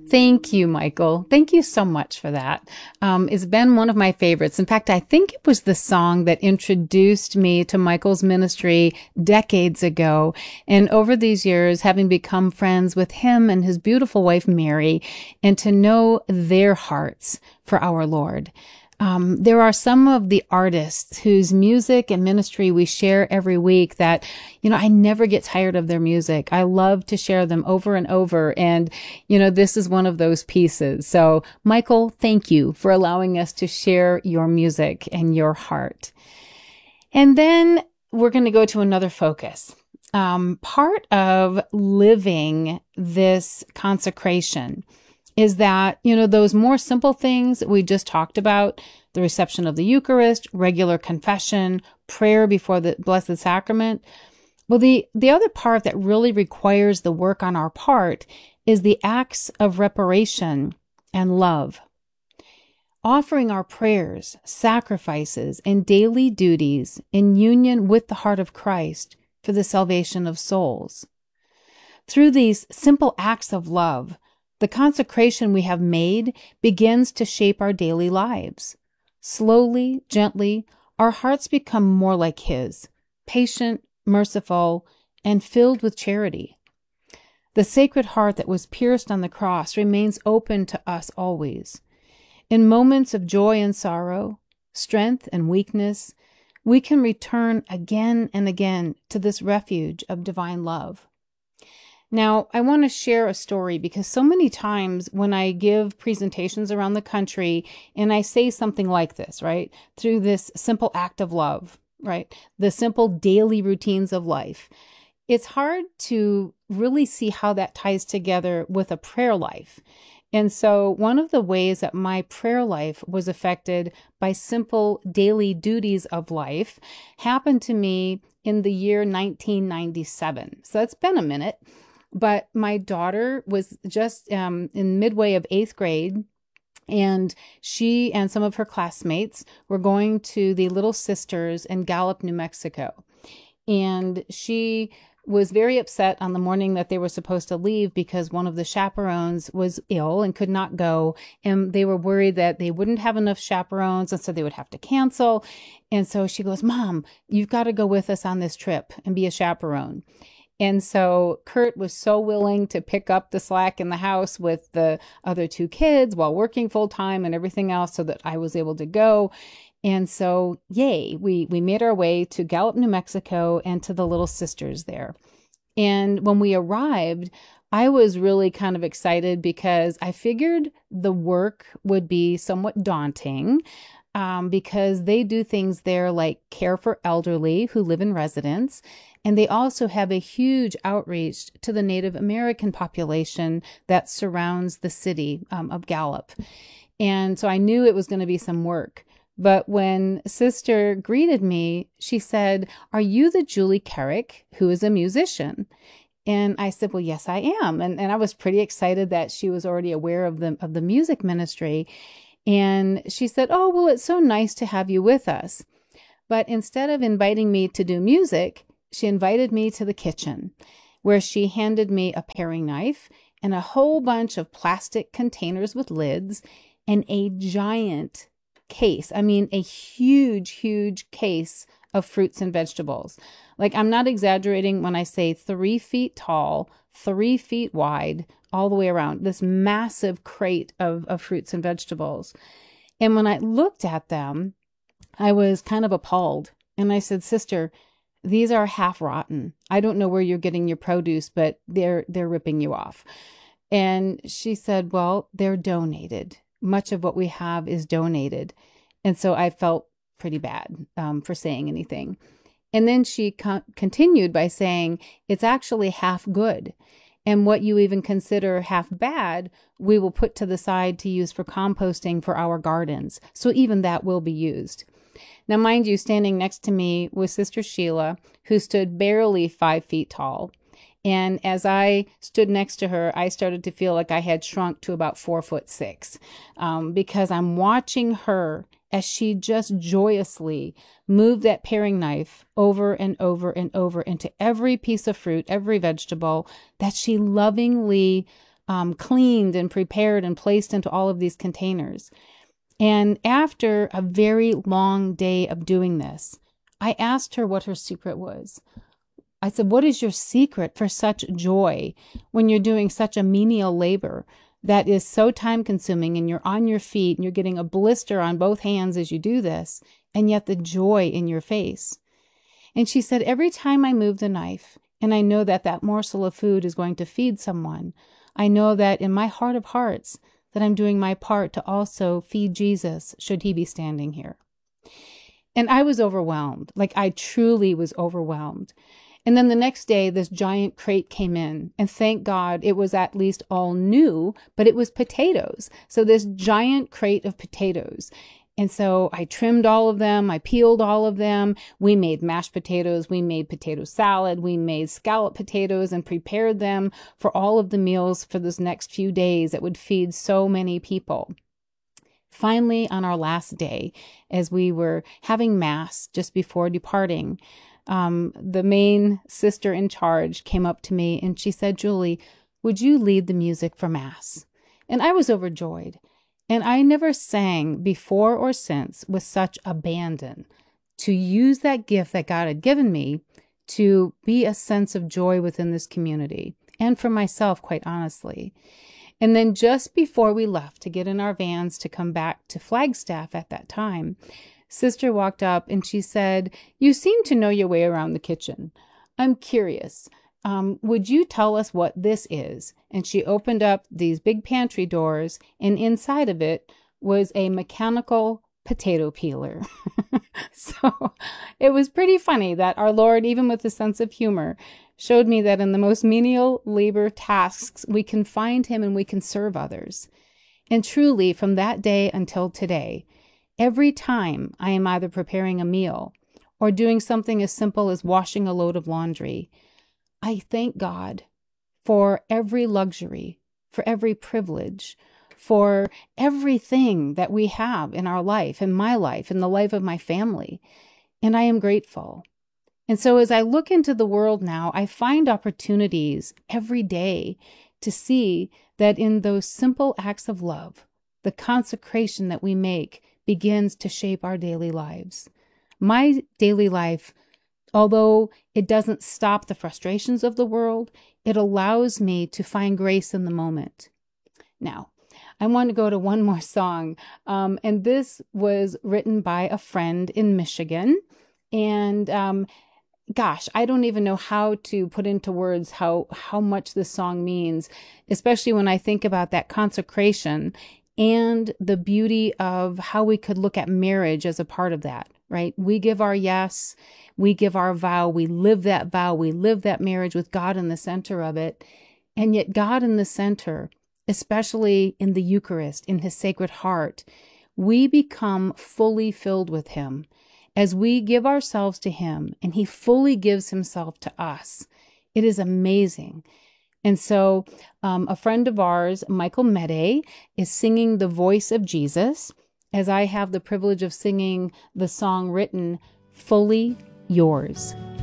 Thank you, Michael. Thank you so much for that. It's been one of my favorites. In fact, I think it was the song that introduced me to Michael's ministry decades ago. And over these years, having become friends with him and his beautiful wife, Mary, and to know their hearts for our Lord. There are some of the artists whose music and ministry we share every week that, I never get tired of their music. I love to share them over and over. And, this is one of those pieces. So, Michael, thank you for allowing us to share your music and your heart. And then we're going to go to another focus. Part of living this consecration is that, those more simple things that we just talked about, the reception of the Eucharist, regular confession, prayer before the Blessed Sacrament. Well, the other part that really requires the work on our part is the acts of reparation and love. Offering our prayers, sacrifices, and daily duties in union with the heart of Christ for the salvation of souls. Through these simple acts of love, the consecration we have made begins to shape our daily lives. Slowly, gently, our hearts become more like His, patient, merciful, and filled with charity. The Sacred Heart that was pierced on the cross remains open to us always. In moments of joy and sorrow, strength and weakness, we can return again and again to this refuge of divine love. Now, I want to share a story because so many times when I give presentations around the country and I say something like this, right, through this simple act of love, right, the simple daily routines of life, it's hard to really see how that ties together with a prayer life. And so one of the ways that my prayer life was affected by simple daily duties of life happened to me in the year 1997. So it's been a minute. But my daughter was just in midway of 8th grade, and she and some of her classmates were going to the Little Sisters in Gallup, New Mexico. And she was very upset on the morning that they were supposed to leave because one of the chaperones was ill and could not go. And they were worried that they wouldn't have enough chaperones, and so they would have to cancel. And so she goes, "Mom, you've got to go with us on this trip and be a chaperone." And so Kurt was so willing to pick up the slack in the house with the other 2 kids while working full time and everything else so that I was able to go. And so, yay, we made our way to Gallup, New Mexico and to the Little Sisters there. And when we arrived, I was really kind of excited because I figured the work would be somewhat daunting. Because they do things there like care for elderly who live in residence. And they also have a huge outreach to the Native American population that surrounds the city of Gallup. And so I knew it was going to be some work. But when Sister greeted me, she said, "Are you the Julie Carrick who is a musician?" And I said, "Well, yes, I am." And I was pretty excited that she was already aware of the music ministry. And she said, "Oh, well, it's so nice to have you with us." But instead of inviting me to do music, she invited me to the kitchen, where she handed me a paring knife and a whole bunch of plastic containers with lids and a giant case. I mean, a huge, huge case of fruits and vegetables. Like, I'm not exaggerating when I say 3 feet tall, 3 feet wide, all the way around, this massive crate of fruits and vegetables. And when I looked at them, I was kind of appalled. And I said, "Sister, these are half rotten. I don't know where you're getting your produce, but they're ripping you off." And she said, "Well, they're donated. Much of what we have is donated." And so I felt pretty bad for saying anything. And then she continued by saying, "It's actually half good. And what you even consider half bad, we will put to the side to use for composting for our gardens. So even that will be used." Now, mind you, standing next to me was Sister Sheila, who stood barely 5 feet tall. And as I stood next to her, I started to feel like I had shrunk to about 4'6", because I'm watching her as she just joyously moved that paring knife over and over and over into every piece of fruit, every vegetable that she lovingly cleaned and prepared and placed into all of these containers. And after a very long day of doing this, I asked her what her secret was. I said, what is your secret for such joy when you're doing such a menial labor that is so time consuming, and you're on your feet and you're getting a blister on both hands as you do this, and yet the joy in your face? And she said, every time I move the knife and I know that that morsel of food is going to feed someone, I know that in my heart of hearts that I'm doing my part to also feed Jesus should he be standing here. And I was overwhelmed. Like, I truly was overwhelmed. And then the next day, this giant crate came in, and thank God it was at least all new, but it was potatoes. So this giant crate of potatoes. And so I trimmed all of them. I peeled all of them. We made mashed potatoes. We made potato salad. We made scallop potatoes and prepared them for all of the meals for this next few days that would feed so many people. Finally, on our last day, as we were having Mass just before departing, the main sister in charge came up to me and she said, Julie, would you lead the music for Mass? And I was overjoyed. And I never sang before or since with such abandon to use that gift that God had given me to be a sense of joy within this community and for myself, quite honestly. And then just before we left to get in our vans to come back to Flagstaff at that time, Sister walked up and she said, you seem to know your way around the kitchen. I'm curious. Would you tell us what this is? And she opened up these big pantry doors, and inside of it was a mechanical potato peeler. So it was pretty funny that our Lord, even with a sense of humor, showed me that in the most menial labor tasks, we can find him and we can serve others. And truly, from that day until today, every time I am either preparing a meal or doing something as simple as washing a load of laundry, I thank God for every luxury, for every privilege, for everything that we have in our life, in my life, in the life of my family. And I am grateful. And so as I look into the world now, I find opportunities every day to see that in those simple acts of love, the consecration that we make begins to shape our daily lives. My daily life, although it doesn't stop the frustrations of the world, it allows me to find grace in the moment. Now, I want to go to one more song, and this was written by a friend in Michigan. And gosh, I don't even know how to put into words how much this song means, especially when I think about that consecration and the beauty of how we could look at marriage as a part of that, right? We give our yes, we give our vow, we live that vow, we live that marriage with God in the center of it. And yet God in the center, especially in the Eucharist, in his Sacred Heart, we become fully filled with him as we give ourselves to him and he fully gives himself to us. It is amazing. And so a friend of ours, Michael Mede, is singing The Voice of Jesus, as I have the privilege of singing the song written, Fully Yours.